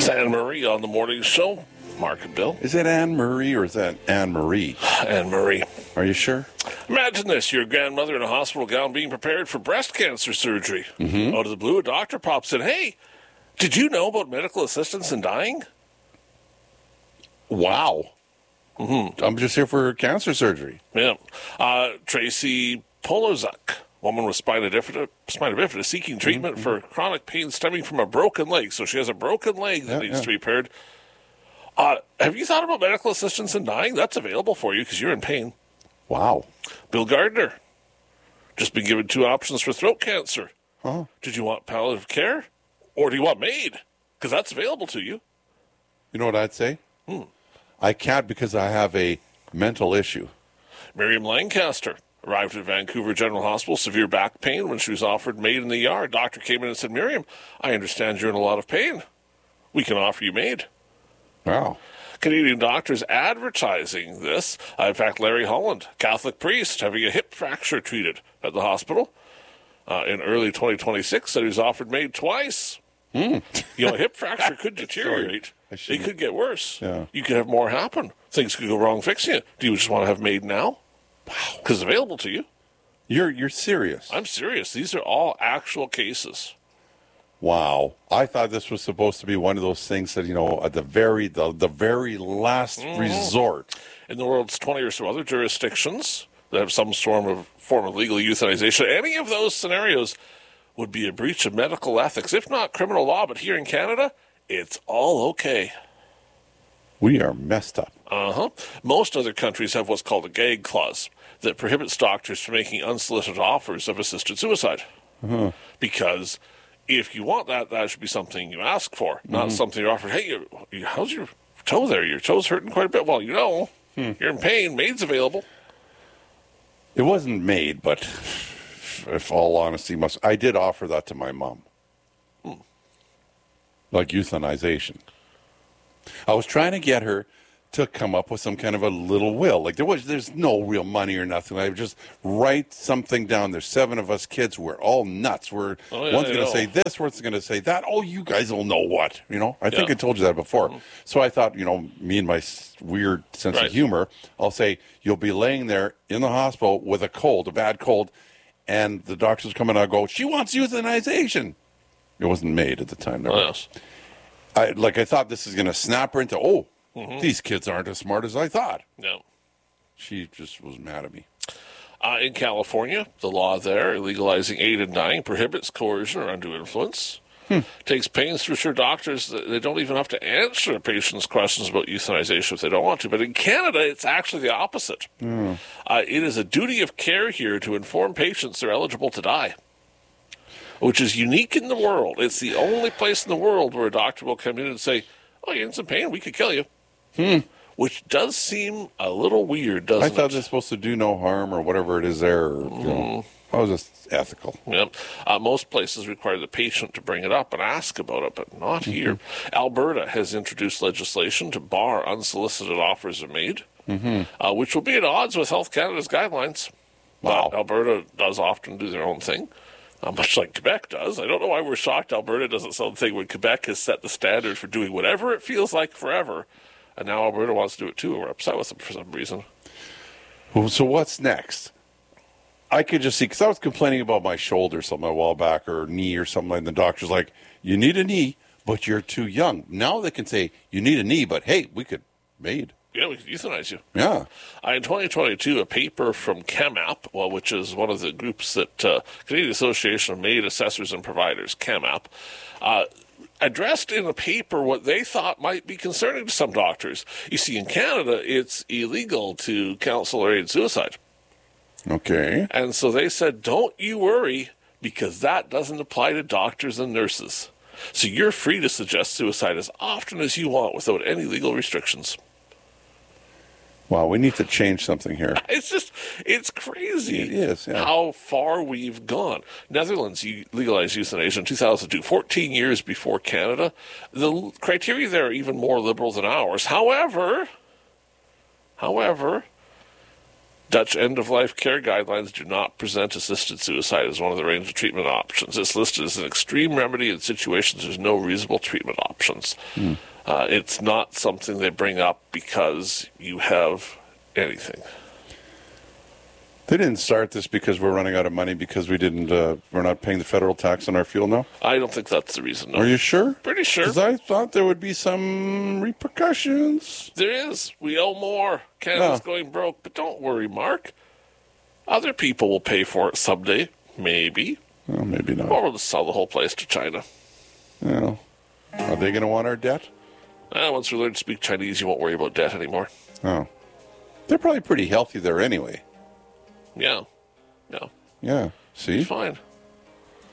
It's Anne Marie on the morning show. Mark and Bill. Is it Anne Marie or is that Anne Marie? Anne Marie. Are you sure? Imagine this, your grandmother in a hospital gown being prepared for breast cancer surgery. Mm-hmm. Out of the blue, a doctor pops in, hey, did you know about medical assistance in dying? Wow. Mm-hmm. I'm just here for cancer surgery. Yeah. Tracy Polozak, woman with spina bifida seeking treatment for chronic pain stemming from a broken leg. So she has a broken leg that needs to be repaired. Have you thought about medical assistance in dying? That's available for you because you're in pain. Wow. Bill Gardner, just been given 2 options for throat cancer. Huh? Did you want palliative care or do you want MAID? Because that's available to you. You know what I'd say? I can't because I have a mental issue. Miriam Lancaster arrived at Vancouver General Hospital, severe back pain when she was offered MAID in the ER. Doctor came in and said, Miriam, I understand you're in a lot of pain. We can offer you MAID. Wow. Canadian doctors advertising this. In fact, Larry Holland, Catholic priest, having a hip fracture treated at the hospital in early 2026, said he was offered MAID twice. You know, a hip fracture could deteriorate. It could get worse. Yeah. You could have more happen. Things could go wrong fixing it. Do you just want to have MAID now? Wow. Because it's available to you. You're serious? I'm serious. These are all actual cases. Wow. I thought this was supposed to be one of those things that, you know, at the very last resort. In the world's 20 or so other jurisdictions that have some form of legal euthanization, any of those scenarios would be a breach of medical ethics, if not criminal law. But here in Canada, it's all okay. We are messed up. Most other countries have what's called a gag clause that prohibits doctors from making unsolicited offers of assisted suicide. Because if you want that, that should be something you ask for, not something you're offered. Hey, how's your toe there? Your toe's hurting quite a bit. Well, you know, you're in pain. MAID's available. It wasn't MAID, but if all honesty I did offer that to my mom. Like euthanization. I was trying to get her to come up with some kind of a little will. Like there's no real money or nothing. I would just write something down. There's 7 of us kids. We're all nuts. One's going to say this, one's going to say that. Oh, you guys will know what. You know, I think I told you that before. So I thought, you know, me and my weird sense of humor, I'll say, you'll be laying there in the hospital with a bad cold, and the doctor's coming out and go, she wants euthanization. It wasn't MAID at the time. Yes. I thought this is going to snap her into, these kids aren't as smart as I thought. No. She just was mad at me. In California, the law there, legalizing aid in dying, prohibits coercion or undue influence. Takes pains to assure doctors that they don't even have to answer patients' questions about euthanization if they don't want to. But in Canada, it's actually the opposite. It is a duty of care here to inform patients they're eligible to die, which is unique in the world. It's the only place in the world where a doctor will come in and say, oh, you're in some pain, we could kill you. Which does seem a little weird, doesn't it? I thought they're supposed to do no harm or whatever it is there. Or, you know, I was just ethical. Yep. Most places require the patient to bring it up and ask about it, but not here. Alberta has introduced legislation to bar unsolicited offers of MAID, which will be at odds with Health Canada's guidelines. Wow. But Alberta does often do their own thing. Much like Quebec does. I don't know why we're shocked Alberta does its own thing when Quebec has set the standard for doing whatever it feels like forever. And now Alberta wants to do it too, and we're upset with them for some reason. So what's next? I could just see, because I was complaining about my shoulder something a while back, or knee or something, and the doctor's like, you need a knee, but you're too young. Now they can say, you need a knee, but hey, we could MAID. Yeah, we could euthanize you. Yeah. In 2022, a paper from CAMAP, which is one of the groups that Canadian Association of MAID Assessors and Providers, CAMAP, addressed in a paper what they thought might be concerning to some doctors. You see, in Canada, it's illegal to counsel or aid suicide. Okay. And so they said, don't you worry, because that doesn't apply to doctors and nurses. So you're free to suggest suicide as often as you want without any legal restrictions. Wow, we need to change something here. It's crazy. It is, yeah. How far we've gone. Netherlands legalized euthanasia in 2002, 14 years before Canada. The criteria there are even more liberal than ours. However, Dutch end-of-life care guidelines do not present assisted suicide as one of the range of treatment options. It's listed as an extreme remedy in situations there's no reasonable treatment options. It's not something they bring up because you have anything. They didn't start this because we're running out of money because we're not paying the federal tax on our fuel now? I don't think that's the reason, no. Are you sure? Pretty sure. Because I thought there would be some repercussions. There is. We owe more. Canada's going broke. But don't worry, Mark. Other people will pay for it someday. Maybe. Well, maybe not. Or we'll just sell the whole place to China. Well, are they going to want our debt? Once we learn to speak Chinese, you won't worry about debt anymore. Oh. They're probably pretty healthy there anyway. Yeah. Yeah. See? Fine.